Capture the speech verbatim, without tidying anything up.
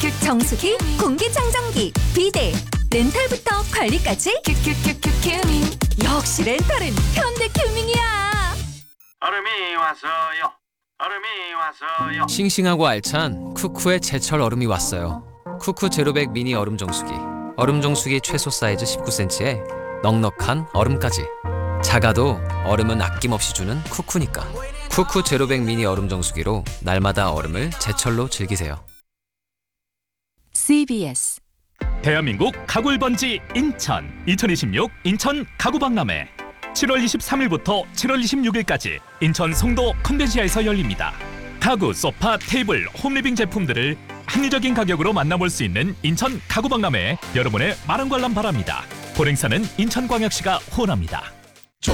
정수기, 공기청정기, 비데, 렌탈부터 관리까지 큐큐큐큐 큐밍. 역시 렌탈은 현대큐밍이야. 얼음이 왔어요. 얼음이 왔어요. 싱싱하고 알찬 쿠쿠의 제철 얼음이 왔어요. 쿠쿠 제로백 미니 얼음 정수기. 얼음 정수기 최소 사이즈 십구 센티미터에 넉넉한 얼음까지. 작아도 얼음은 아낌없이 주는 쿠쿠니까. 쿠쿠 제로백 미니 얼음 정수기로 날마다 얼음을 제철로 즐기세요. 씨비에스 대한민국 가구 일 번지 인천 이천이십육 인천 가구박람회 칠월 이십삼일부터 칠월 이십육일까지 인천 송도 컨벤시아에서 열립니다. 가구, 소파, 테이블, 홈리빙 제품들을 합리적인 가격으로 만나볼 수 있는 인천 가구박람회에 여러분의 많은 관람 바랍니다. 본 행사는 인천광역시가 후원합니다.